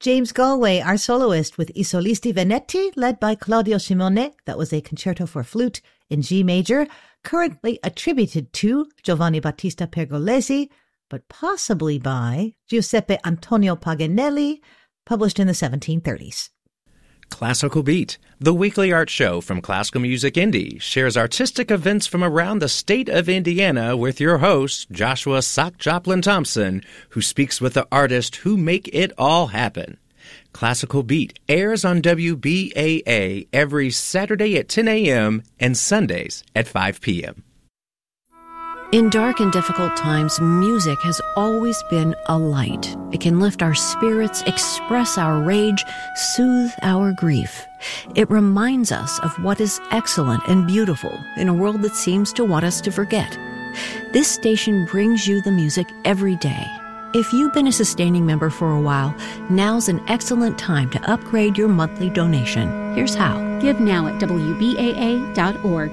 James Galway, our soloist, with I Solisti Venetti, led by Claudio Simone. That was a concerto for flute in G major, currently attributed to Giovanni Battista Pergolesi, but possibly by Giuseppe Antonio Paganelli, published in the 1730s. Classical Beat, the weekly art show from Classical Music Indie, shares artistic events from around the state of Indiana with your host, Joshua Sock Joplin Thompson, who speaks with the artists who make it all happen. Classical Beat airs on WBAA every Saturday at 10 a.m. and Sundays at 5 p.m. In dark and difficult times, music has always been a light. It can lift our spirits, express our rage, soothe our grief. It reminds us of what is excellent and beautiful in a world that seems to want us to forget. This station brings you the music every day. If you've been a sustaining member for a while, now's an excellent time to upgrade your monthly donation. Here's how. Give now at WBAA.org.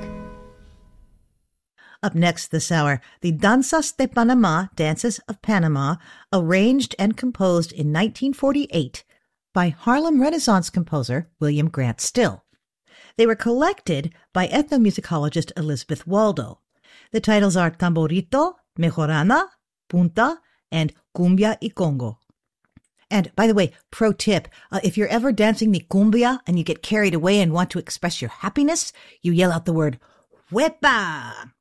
Up next this hour, the Danzas de Panama, Dances of Panama, arranged and composed in 1948 by Harlem Renaissance composer William Grant Still. They were collected by ethnomusicologist Elizabeth Waldo. The titles are Tamborito, Mejorana, Punta, and Cumbia y Congo. And by the way, pro tip, if you're ever dancing the cumbia and you get carried away and want to express your happiness, you yell out the word, Huepa!